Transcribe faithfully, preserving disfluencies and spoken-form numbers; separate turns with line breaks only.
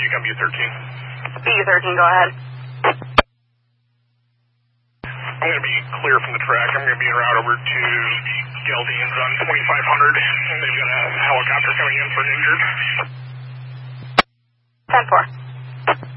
G C O M B U thirteen.
B U thirteen, go ahead.
I'm going to be clear from the track. I'm going to be en route over to Geldine's on twenty-five hundred, and they've got a helicopter coming in for an injured.
ten four.